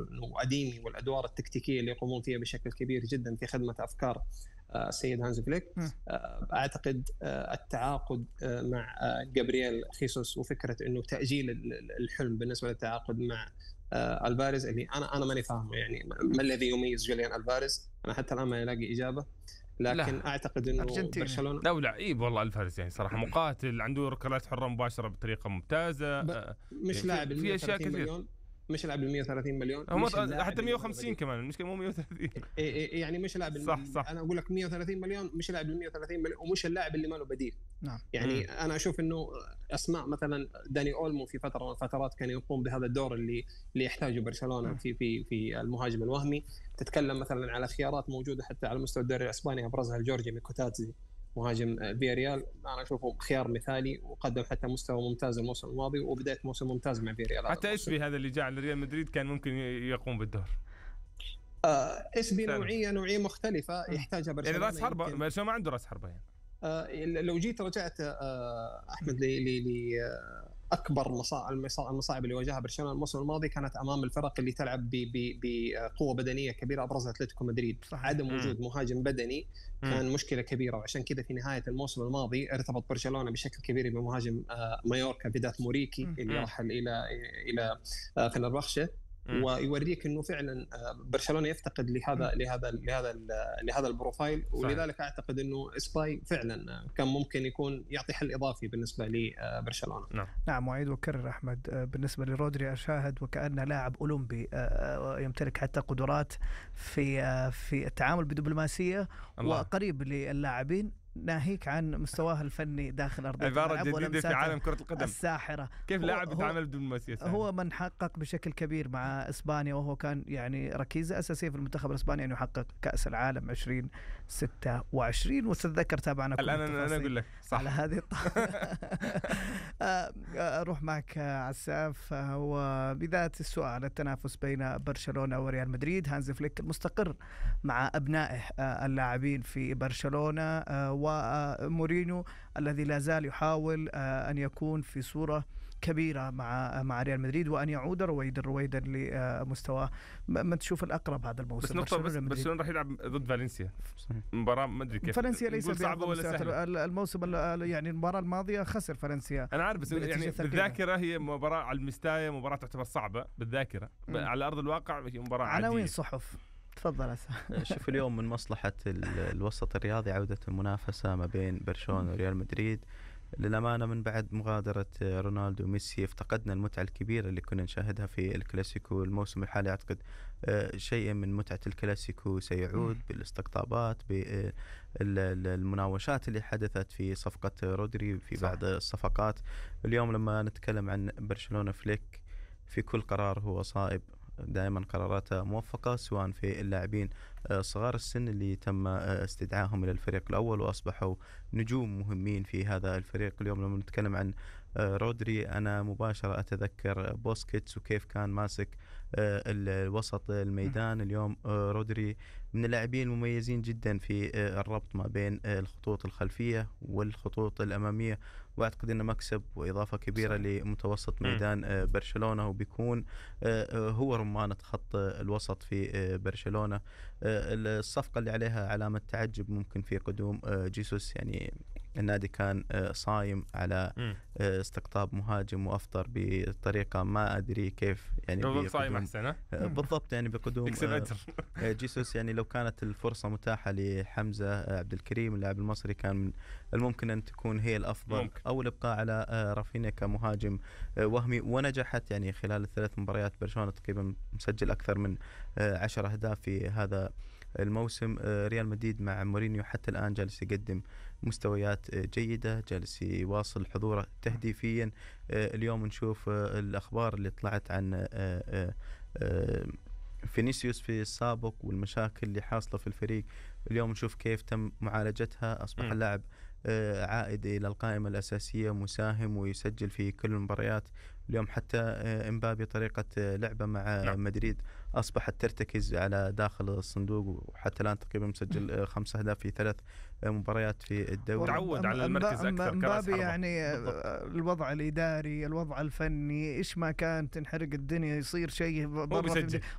وأديمي والأدوار التكتيكية اللي يقومون فيها بشكل كبير جدا في خدمة أفكار السيد هانز فليك. أعتقد التعاقد مع جابرييل خيسوس وفكرة إنه تأجيل الحلم بالنسبة للتعاقد مع الفاريز اللي أنا ماني فاهمه، يعني ما الذي يميز جوليان الفاريز؟ أنا حتى الآن ما يلاقي إجابة، لكن لا. أعتقد إنه أرجنتيني. برشلونة لا لعيب والله الفارس، يعني صراحة مقاتل، عنده ركلات حرة مباشرة بطريقة ممتازة. مش يعني لاعب في أشياء كثير، مليون، مش لاعب 130 مليون، حتى 150 كمان، المشكلة مو 130. يعني مش لاعب صح. أنا أقول لك 130 مليون، مش لاعب 130 مليون، ومش اللاعب اللي ما له بديل. نعم. يعني أنا أشوف إنه أسماء مثلا داني أولمو في فترة من الفترات كان يقوم بهذا الدور اللي يحتاجه برشلونة في المهاجم الوهمي. تتكلم مثلا على خيارات موجودة حتى على مستوى الدوري الإسباني، أبرزها الجورجي ميكوتاتزي مهاجم فياريال، أنا أشوفه خيار مثالي، وقدم حتى مستوى ممتاز الموسم الماضي وبداية موسم ممتاز مع فياريال. حتى إسبي هذا اللي جاء لريال مدريد كان ممكن يقوم بالدور. إسبي نوعية مختلفة يحتاجها برشلونة، يعني راس حربة، برشلونة ما عنده راس حربة يعني. لو جيت رجعت أحمد أكبر المصاعب اللي واجهها برشلونة الموسم الماضي كانت أمام الفرق اللي تلعب بقوة بدنية كبيرة، أبرزها أتلتيكو مدريد. عدم وجود مهاجم بدني كان مشكلة كبيرة، وعشان كده في نهاية الموسم الماضي ارتبط برشلونة بشكل كبير بمهاجم مايوركا فيدات موريكي اللي رحل إلى فنربخشة، ويوريك انه فعلا برشلونه يفتقد لهذا البروفايل. ولذلك اعتقد انه اسباي فعلا كان ممكن يكون يعطي حل اضافي بالنسبه لبرشلونه. نعم. وعيد وكرر احمد، بالنسبه لرودري اشاهد وكانه لاعب اولمبي، يمتلك حتى قدرات في التعامل بدبلوماسيه وقريب للاعبين، ناهيك عن مستواه الفني داخل أرض الملعب. عبارة جديدة في عالم كرة القدم الساحرة. كيف لاعب يتعامل بالدبلوماسية. هو من حقق بشكل كبير مع إسبانيا، وهو كان يعني ركيزة أساسية في المنتخب الإسباني أنه يحقق كأس العالم 2026. وتتذكر تابعنا كل الآن أنا أقول لك صح على هذه أروح معك عساف. هو بداية السؤال التنافس بين برشلونة وريال مدريد، هانز فليك المستقر مع أبنائه اللاعبين في برشلونة، ومورينيو الذي لا زال يحاول أن يكون في صورة كبيرة مع ريال مدريد وأن يعود رويدا لمستواه. ما تشوف الأقرب هذا الموسم؟ بس نقطة، بس برشلونة راح يلعب ضد فالنسيا، مباراة ما أدري كيف. فالنسيا ليس صعبة ولا سهلة الموسم، يعني المباراة الماضية خسر فالنسيا. أنا عارف، بس يعني بالذاكرة هي مباراة على المستاية، مباراة تعتبر صعبة بالذاكرة. على أرض الواقع مباراة عادية. عناوين صحف تفضل. شوف، اليوم من مصلحة الوسط الرياضي عودة المنافسة ما بين برشلونة وريال مدريد. للأمانة من بعد مغادرة رونالدو وميسي افتقدنا المتعة الكبيرة اللي كنا نشاهدها في الكلاسيكو. الموسم الحالي أعتقد شيء من متعة الكلاسيكو سيعود بالاستقطابات، بالمناوشات اللي حدثت في صفقة رودري، في بعض الصفقات. اليوم لما نتكلم عن برشلونة، فليك في كل قرار هو صائب، دائما قراراته موفقة، سواء في اللاعبين صغار السن اللي تم استدعائهم إلى الفريق الأول وأصبحوا نجوم مهمين في هذا الفريق. اليوم لما نتكلم عن رودري، أنا مباشرة أتذكر بوسكيتس وكيف كان ماسك الوسط الميدان. اليوم رودري من اللاعبين المميزين جدا في الربط ما بين الخطوط الخلفية والخطوط الأمامية، وأعتقد أنه مكسب وإضافة كبيرة لمتوسط ميدان برشلونة، وبيكون هو رمانة خط الوسط في برشلونة. الصفقة اللي عليها علامة تعجب ممكن في قدوم جيسوس، يعني النادي كان صايم على استقطاب مهاجم وأفطر بطريقة ما أدري كيف، يعني صايم أحسن بالضبط، يعني بقدوم جيسوس. يعني لو كانت الفرصة متاحة لحمزة عبد الكريم اللاعب المصري كان من الممكن أن تكون هي الأفضل، أو الإبقاء على رافينيا كمهاجم وهمي. ونجحت يعني خلال الثلاث مباريات برشلونة تقريبا مسجل أكثر من 10 أهداف في هذا الموسم. ريال مدريد مع مورينيو حتى الآن جالس يقدم مستويات جيدة، جالس يواصل حضوره تهديفيا. اليوم نشوف الأخبار اللي طلعت عن فينيسيوس في السابق والمشاكل اللي حاصلة في الفريق. اليوم نشوف كيف تم معالجتها، أصبح اللاعب عائد إلى القائمة الأساسية، مساهم ويسجل في كل المباريات. اليوم حتى إمبابي طريقة لعبة مع مدريد أصبحت ترتكز على داخل الصندوق، وحتى الآن تقريبا مسجل 5 أهداف في 3 مباريات في الدوري. تعود على المركز أكثر كراس حربة. يعني الوضع الإداري، الوضع الفني، إيش ما كان تنحرق الدنيا، يصير شيء